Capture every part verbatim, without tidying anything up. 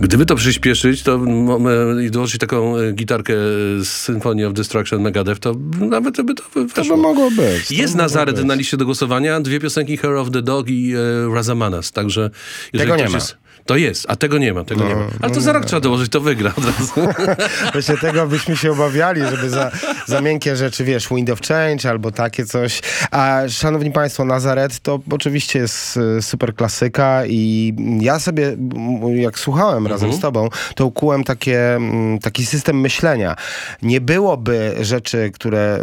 Gdyby to przyspieszyć, to m- i dołożyć taką gitarkę z Symphony of Destruction Megadeth, to nawet by to weszło. To by mogło być. Jest Nazaret być. Na liście do głosowania, dwie piosenki Hair of the Dog i e, Razamanas, także... Tego nie ma. Jest, to jest, a tego nie ma, tego no, nie ma. Ale to no, za rok trzeba dołożyć, to wygra od razu. Właśnie tego byśmy się obawiali, żeby za, za miękkie rzeczy, wiesz, Wind of Change albo takie coś. A szanowni państwo, Nazaret to oczywiście jest super klasyka i ja sobie, jak słuchałem mhm. razem z tobą, to ukułem takie, taki system myślenia. Nie byłoby rzeczy, które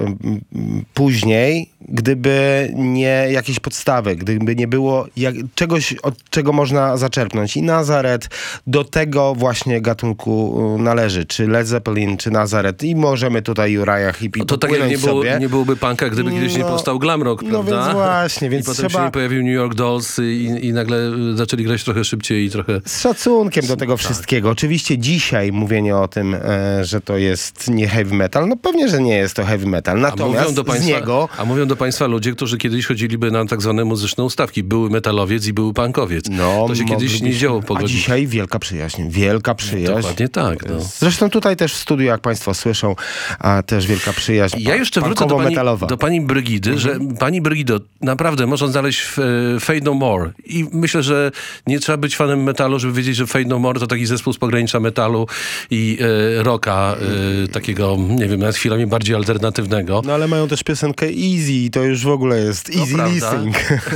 później, gdyby nie jakieś podstawy, gdyby nie było jak, czegoś, od czego można zaczerpnąć. I Nazaret do tego właśnie gatunku należy. Czy Led Zeppelin, czy Nazaret. I możemy tutaj Uriah Heep no to tak jak nie, było, nie byłoby punka, gdyby kiedyś no, nie powstał glam rock, no prawda? No więc właśnie. Więc I potem trzeba... się nie pojawił New York Dolls i, i nagle zaczęli grać trochę szybciej i trochę... Z szacunkiem do tego wszystkiego. Tak. Oczywiście dzisiaj mówienie o tym, e, że to jest nie heavy metal, no pewnie, że nie jest to heavy metal. Natomiast a mówią do państwa, z niego... A mówią do państwa ludzie, którzy kiedyś chodziliby na tak zwane muzyczne ustawki. Były metalowiec i był punkowiec. No, to się kiedyś nie działo pogodzić. A dzisiaj wielka przyjaźń. Wielka przyjaźń. Dokładnie tak. No. Zresztą tutaj też w studiu, jak państwo słyszą, a też wielka przyjaźń. Ja jeszcze wrócę do pani, do pani Brygidy, mhm. że pani Brygido, naprawdę można znaleźć w, e, Fade No More. I myślę, że nie trzeba być fanem metalu, żeby wiedzieć, że Fade No More to taki zespół z pogranicza metalu i e, rocka, e, takiego, nie wiem, nawet chwilami bardziej alternatywnego. No ale mają też piosenkę Easy i to już w ogóle jest easy no, listening.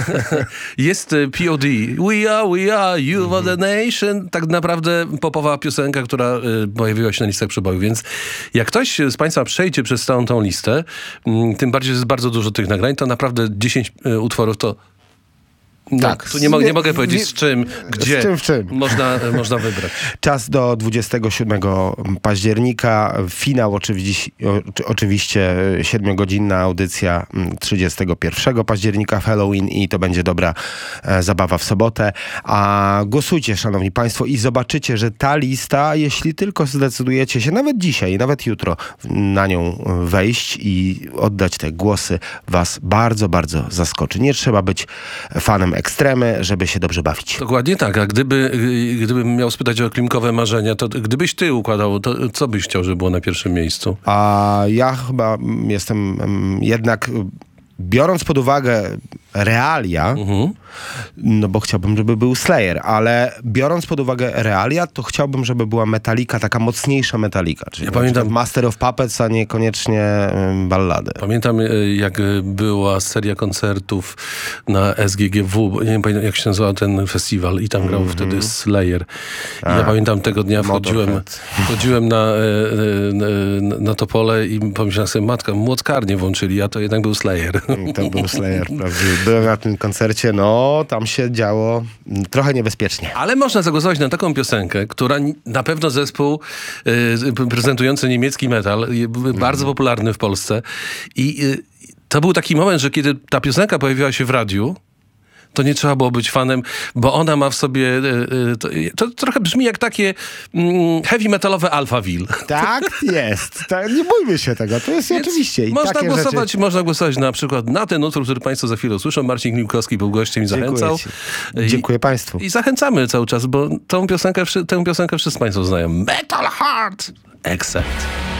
Jest P O D. We are, we are, you are the nation. Tak naprawdę popowa piosenka, która y, pojawiła się na listach przebojów. Więc jak ktoś z państwa przejdzie przez całą tą listę, y, tym bardziej, że jest bardzo dużo tych nagrań, to naprawdę dziesięć y, utworów to No, tak. Tu nie, mo- nie mogę powiedzieć z czym, gdzie z czym, w czym. Można, można wybrać. Czas do dwudziestego siódmego października. Finał oczywiście, oczywiście siedmiogodzinna audycja trzydziestego pierwszego października w Halloween i to będzie dobra e, zabawa w sobotę. A głosujcie, szanowni państwo, i zobaczycie, że ta lista, jeśli tylko zdecydujecie się, nawet dzisiaj, nawet jutro na nią wejść i oddać te głosy, was bardzo, bardzo zaskoczy. Nie trzeba być fanem ekstremy, żeby się dobrze bawić. Dokładnie tak, a gdyby, gdybym miał spytać o klimkowe marzenia, to gdybyś ty układał, to co byś chciał, żeby było na pierwszym miejscu? A ja chyba jestem jednak, biorąc pod uwagę realia, uh-huh. no bo chciałbym, żeby był Slayer, ale biorąc pod uwagę realia, to chciałbym, żeby była Metallica, taka mocniejsza Metallica. Czyli ja pamiętam Master of Puppets, a niekoniecznie ballady. Pamiętam, jak była seria koncertów na S G G W, nie wiem jak się nazywał ten festiwal i tam grał mm-hmm. wtedy Slayer. I a, ja pamiętam tego dnia wchodziłem, wchodziłem na, na, na to pole i pomyślałem sobie, matka, młotkarnię włączyli, a to jednak był Slayer. To był Slayer, prawdziwy. Byłem na tym koncercie, no tam się działo trochę niebezpiecznie. Ale można zagłosować na taką piosenkę, która na pewno zespół y, prezentujący niemiecki metal, y, bardzo mm. popularny w Polsce. I y, to był taki moment, że kiedy ta piosenka pojawiła się w radiu, to nie trzeba było być fanem, bo ona ma w sobie... Y, to, to trochę brzmi jak takie mm, heavy metalowe Alphaville. Tak jest. Tak, nie bójmy się tego. To jest Więc oczywiście. I można, takie głosować, rzeczy... można głosować na przykład na ten utwór, który państwo za chwilę usłyszą. Marcin Klimkowski był gościem i zachęcał. I, Dziękuję państwu. I zachęcamy cały czas, bo tą piosenkę, tę piosenkę wszyscy państwo znają. Metal Heart Except.